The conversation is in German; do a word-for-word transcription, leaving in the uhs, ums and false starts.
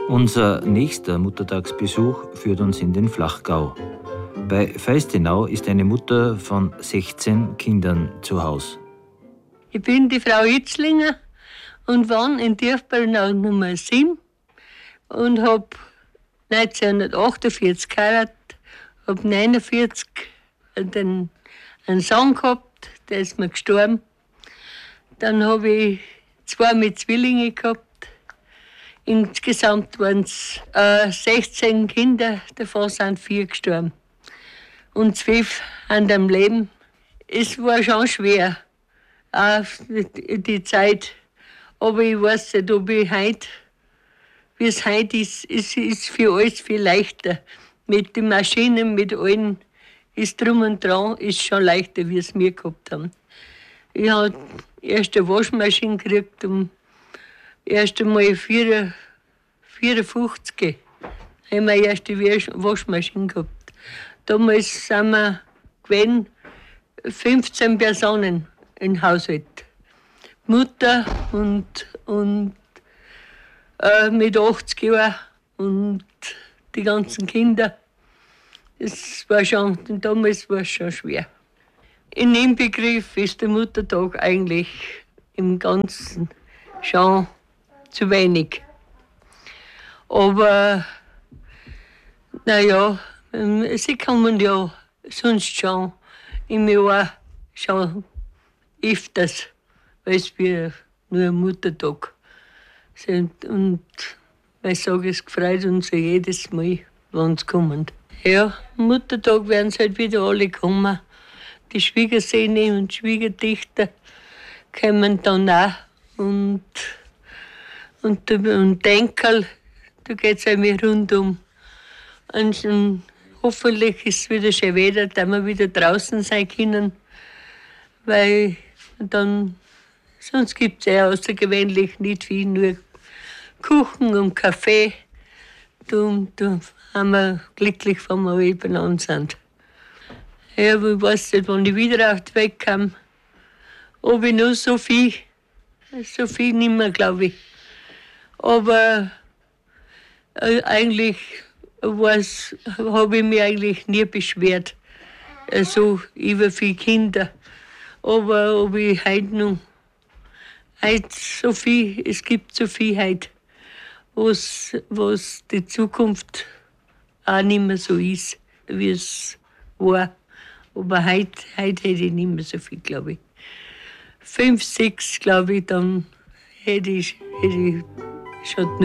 Unser nächster Muttertagsbesuch führt uns in den Flachgau. Bei Feistenau ist eine Mutter von sechzehn Kindern zu Hause. Ich bin die Frau Itzlinger und wohne in Tiefballnau Nummer sieben und habe neunzehnhundertachtundvierzig geheiratet, habe neunundvierzig den, einen Sohn gehabt, der ist mir gestorben. Dann habe ich zwei mit Zwillingen gehabt. Insgesamt waren es äh, sechzehn Kinder, davon sind vier gestorben. Und zwölf an dem Leben. Es war schon schwer, auch die, die Zeit. Aber ich weiß nicht, ob ich heute, wie es heute ist, es ist für alles viel leichter. Mit den Maschinen, mit allen, ist drum und dran, ist schon leichter, wie es wir gehabt haben. Ich habe erst eine Waschmaschine gekriegt, um erst einmal vierundfünfzig haben wir erst die Waschmaschine gehabt. Damals sind wir gewesen, fünfzehn Personen im Haushalt. Mutter und, und äh, mit achtzig Jahren und die ganzen Kinder. Das war schon, damals war es schon schwer. In dem Begriff ist der Muttertag eigentlich im Ganzen schon zu wenig. Aber naja, sie kommen ja sonst schon im Jahr schon öfters, als wir nur am Muttertag sind. Und ich sage, es freut uns ja jedes Mal, wenn sie kommen. Ja, am Muttertag werden sie halt wieder alle kommen. Die Schwiegersöhne und Schwiegertöchter kommen dann auch. Und, und, und Denkerl, da geht es einmal rundum. Und, und hoffentlich ist es wieder schön Wetter, dass wir wieder draußen sein können. Weil dann, sonst gibt es ja außergewöhnlich nicht viel, nur Kuchen und Kaffee. Da, da haben wir glücklich, wenn wir alle beieinander sind. Ja, aber ich weiß nicht, wann ich wieder auf die Welt kam, ob ich noch so viel, so viel nicht mehr, glaube ich. Aber äh, eigentlich habe ich mich eigentlich nie beschwert, äh, so über viele Kinder. Aber ob ich heute noch, heute so viel, es gibt so viel heute, was, was die Zukunft auch nicht mehr so ist, wie es war. Aber heute, heute hätte ich nicht mehr so viel, glaube ich. Fünf, sechs, glaube ich, dann hätte ich, hätte ich schon